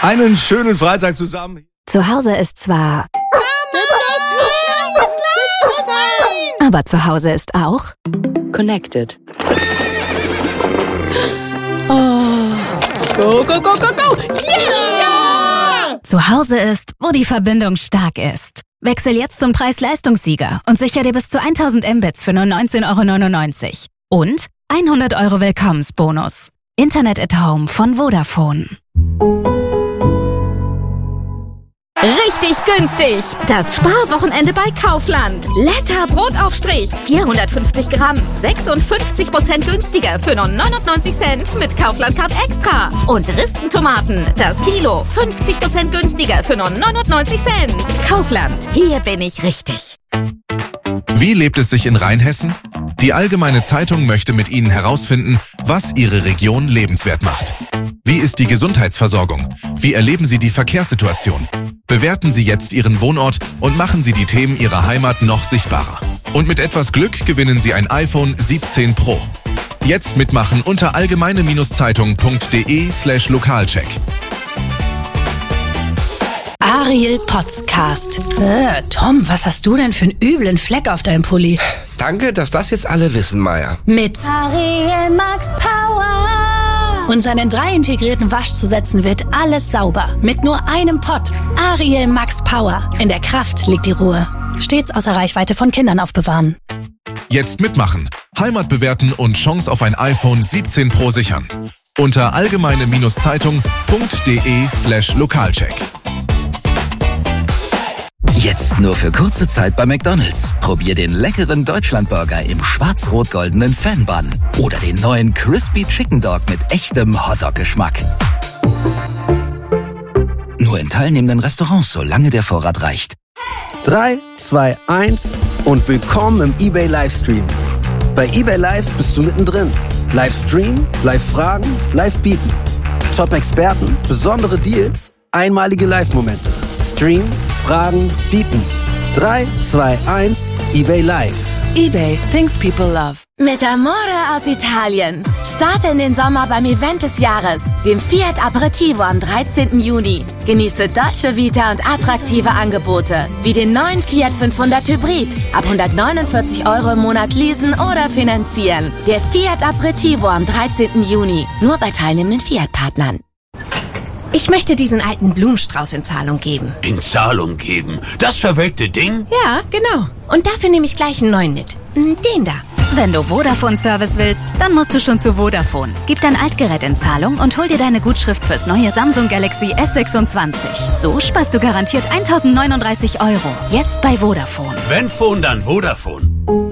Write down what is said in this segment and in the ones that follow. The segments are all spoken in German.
Einen schönen Freitag zusammen. Zu Hause ist zwar... Aber zu Hause ist auch... Connected. Oh. Go, go, go, go, go! Yeah! Zu Hause ist, wo die Verbindung stark ist. Wechsel jetzt zum Preis-Leistungssieger und sichere dir bis zu 1000 Mbits für nur 19,99 €. Und 100 € Willkommensbonus. Internet at Home von Vodafone. Richtig günstig! Das Sparwochenende bei Kaufland. Letter Brotaufstrich, 450 Gramm, 56% günstiger für nur 99 Cent mit Kaufland Card Extra. Und Ristentomaten, das Kilo, 50% günstiger für nur 99 Cent. Kaufland, hier bin ich richtig. Wie lebt es sich in Rheinhessen? Die Allgemeine Zeitung möchte mit Ihnen herausfinden, was Ihre Region lebenswert macht. Wie ist die Gesundheitsversorgung? Wie erleben Sie die Verkehrssituation? Bewerten Sie jetzt Ihren Wohnort und machen Sie die Themen Ihrer Heimat noch sichtbarer. Und mit etwas Glück gewinnen Sie ein iPhone 17 Pro. Jetzt mitmachen unter allgemeine-zeitung.de/Lokalcheck. Ariel Podcast. Tom, was hast du denn für einen üblen Fleck auf deinem Pulli? Danke, dass das jetzt alle wissen, Maya. Mit Ariel Max Power. Und seinen 3 integrierten Waschzusätzen wird alles sauber. Mit nur einem Pott. Ariel Max Power. In der Kraft liegt die Ruhe. Stets außer Reichweite von Kindern aufbewahren. Jetzt mitmachen, Heimat bewerten und Chance auf ein iPhone 17 Pro sichern. Unter allgemeine-zeitung.de/Lokalcheck. Jetzt nur für kurze Zeit bei McDonald's. Probier den leckeren Deutschlandburger im schwarz-rot-goldenen Fan-Bun. Oder den neuen Crispy Chicken Dog mit echtem Hotdog-Geschmack. Nur in teilnehmenden Restaurants, solange der Vorrat reicht. 3, 2, 1 und willkommen im eBay Livestream. Bei eBay Live bist du mittendrin. Livestream, Live-Fragen, Live-Bieten. Top-Experten, besondere Deals, einmalige Live-Momente. Stream, Fragen, Bieten. 3, 2, 1, eBay Live. eBay, things people love. Mit Amore aus Italien. Starte in den Sommer beim Event des Jahres, dem Fiat Aperitivo am 13. Juni. Genieße Dolce Vita und attraktive Angebote, wie den neuen Fiat 500 Hybrid. Ab 149 € im Monat leasen oder finanzieren. Der Fiat Aperitivo am 13. Juni. Nur bei teilnehmenden Fiat-Partnern. Ich möchte diesen alten Blumenstrauß in Zahlung geben. In Zahlung geben? Das verwelkte Ding? Ja, genau. Und dafür nehme ich gleich einen neuen mit. Den da. Wenn du Vodafone-Service willst, dann musst du schon zu Vodafone. Gib dein Altgerät in Zahlung und hol dir deine Gutschrift fürs neue Samsung Galaxy S26. So sparst du garantiert 1.039 €. Jetzt bei Vodafone. Wenn Phone, dann Vodafone.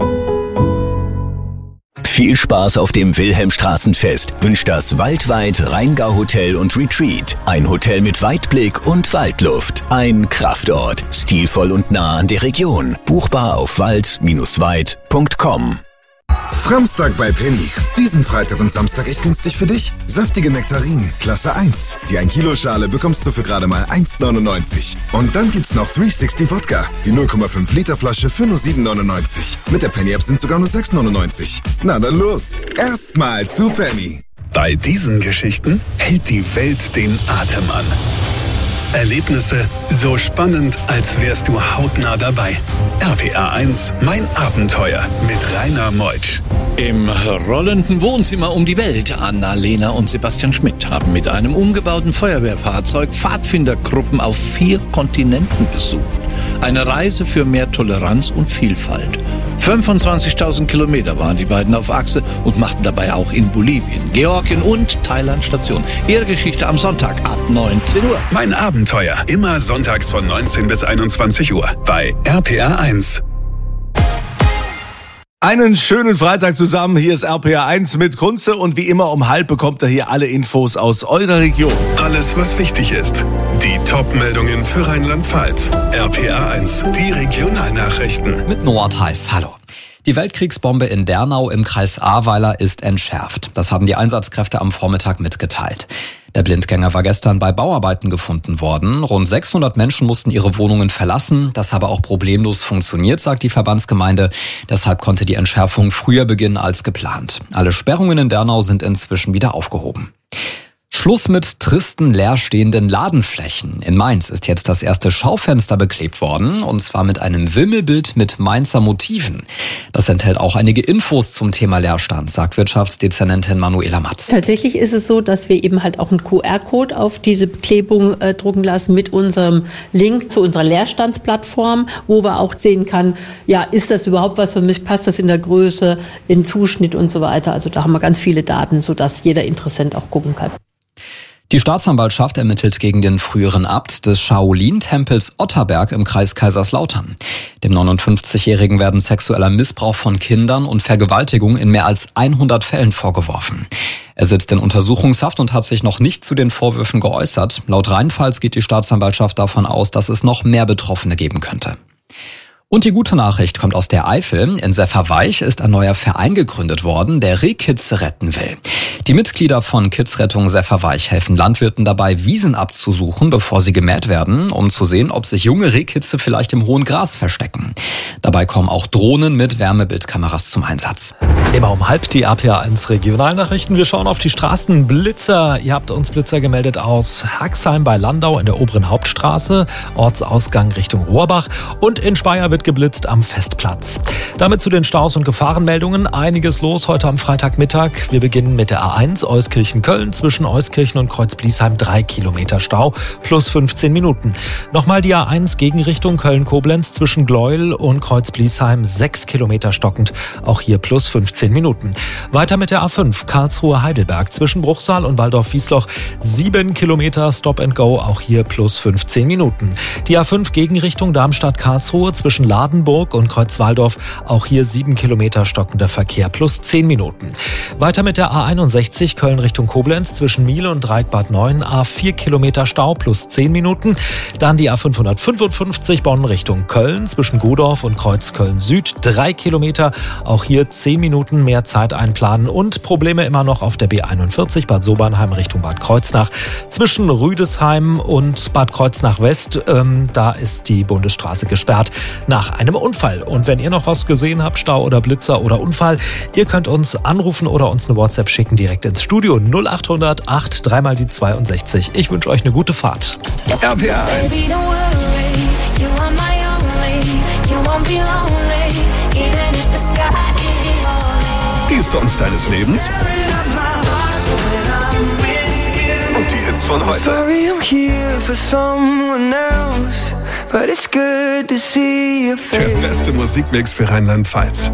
Viel Spaß auf dem Wilhelmstraßenfest wünscht das Waldweit Rheingau Hotel und Retreat. Ein Hotel mit Weitblick und Waldluft. Ein Kraftort. Stilvoll und nah an der Region. Buchbar auf wald-weit.com. Framstag bei Penny. Diesen Freitag und Samstag echt günstig für dich. Saftige Nektarinen, Klasse 1. Die 1 Kilo Schale bekommst du für gerade mal 1,99. Und dann gibt's noch 360 Wodka. Die 0,5 Liter Flasche für nur 7,99. Mit der Penny App sind sogar nur 6,99. Na dann los. Erstmal zu Penny. Bei diesen Geschichten hält die Welt den Atem an. Erlebnisse so spannend, als wärst du hautnah dabei. RPA 1, mein Abenteuer mit Rainer Meutsch. Im rollenden Wohnzimmer um die Welt. Anna-Lena und Sebastian Schmidt haben mit einem umgebauten Feuerwehrfahrzeug Pfadfindergruppen auf 4 Kontinenten besucht. Eine Reise für mehr Toleranz und Vielfalt. 25.000 Kilometer waren die beiden auf Achse und machten dabei auch in Bolivien, Georgien und Thailand Station. Ihre Geschichte am Sonntag ab 19 Uhr. Mein Abenteuer, immer sonntags von 19 bis 21 Uhr bei RPA 1. Einen schönen Freitag zusammen. Hier ist RPA 1 mit Kunze und wie immer um 12:30 bekommt ihr hier alle Infos aus eurer Region. Alles, was wichtig ist. Die Top-Meldungen für Rheinland-Pfalz. RPA 1, die Regionalnachrichten. Mit Noah Theis, hallo. Die Weltkriegsbombe in Dernau im Kreis Ahrweiler ist entschärft. Das haben die Einsatzkräfte am Vormittag mitgeteilt. Der Blindgänger war gestern bei Bauarbeiten gefunden worden. Rund 600 Menschen mussten ihre Wohnungen verlassen. Das habe auch problemlos funktioniert, sagt die Verbandsgemeinde. Deshalb konnte die Entschärfung früher beginnen als geplant. Alle Sperrungen in Dernau sind inzwischen wieder aufgehoben. Schluss mit tristen, leerstehenden Ladenflächen. In Mainz ist jetzt das erste Schaufenster beklebt worden, und zwar mit einem Wimmelbild mit Mainzer Motiven. Das enthält auch einige Infos zum Thema Leerstand, sagt Wirtschaftsdezernentin Manuela Matz. Tatsächlich ist es so, dass wir eben halt auch einen QR-Code auf diese Beklebung drucken lassen mit unserem Link zu unserer Leerstandsplattform, wo man auch sehen kann, ja, ist das überhaupt was für mich, passt das in der Größe, in Zuschnitt und so weiter. Also da haben wir ganz viele Daten, sodass jeder Interessent auch gucken kann. Die Staatsanwaltschaft ermittelt gegen den früheren Abt des Shaolin-Tempels Otterberg im Kreis Kaiserslautern. Dem 59-Jährigen werden sexueller Missbrauch von Kindern und Vergewaltigung in mehr als 100 Fällen vorgeworfen. Er sitzt in Untersuchungshaft und hat sich noch nicht zu den Vorwürfen geäußert. Laut Rheinpfalz geht die Staatsanwaltschaft davon aus, dass es noch mehr Betroffene geben könnte. Und die gute Nachricht kommt aus der Eifel. In Sefferweich ist ein neuer Verein gegründet worden, der Rehkitze retten will. Die Mitglieder von Kidsrettung Sefferweich helfen Landwirten dabei, Wiesen abzusuchen, bevor sie gemäht werden, um zu sehen, ob sich junge Rehkitze vielleicht im hohen Gras verstecken. Dabei kommen auch Drohnen mit Wärmebildkameras zum Einsatz. Immer um 12:30 die RPA1 Regionalnachrichten. Wir schauen auf die Straßen. Blitzer. Ihr habt uns Blitzer gemeldet aus Haxheim bei Landau in der oberen Hauptstraße, Ortsausgang Richtung Rohrbach, und in Speyer wird geblitzt am Festplatz. Damit zu den Staus und Gefahrenmeldungen. Einiges los heute am Freitagmittag. Wir beginnen mit der A1 Euskirchen-Köln zwischen Euskirchen und Kreuz-Bliesheim 3 Kilometer Stau plus 15 Minuten. Nochmal die A1 Gegenrichtung Köln-Koblenz zwischen Gleuel und Kreuz-Bliesheim 6 Kilometer stockend. Auch hier plus 15 Minuten. Weiter mit der A5 Karlsruhe-Heidelberg zwischen Bruchsal und Waldorf-Wiesloch 7 Kilometer Stop and Go. Auch hier plus 15 Minuten. Die A5 Gegenrichtung Darmstadt-Karlsruhe zwischen Ladenburg und Kreuzwaldorf. Auch hier 7 Kilometer stockender Verkehr plus 10 Minuten. Weiter mit der A61 Köln Richtung Koblenz zwischen Miele und Dreieck-Bad 9 4 Kilometer Stau plus 10 Minuten. Dann die A555 Bonn Richtung Köln zwischen Godorf und Kreuz Köln Süd 3 Kilometer. Auch hier 10 Minuten mehr Zeit einplanen. Und Probleme immer noch auf der B41 Bad Sobernheim Richtung Bad Kreuznach zwischen Rüdesheim und Bad Kreuznach West. Da ist die Bundesstraße gesperrt nach einem Unfall. Und wenn ihr noch was gesehen habt, Stau oder Blitzer oder Unfall, ihr könnt uns anrufen oder uns eine WhatsApp schicken direkt ins Studio 0800 8 3 mal die 62. Ich wünsche euch eine gute Fahrt. RPA 1. Die Songs deines Lebens und die Hits von heute. Der beste Musikmix für Rheinland-Pfalz.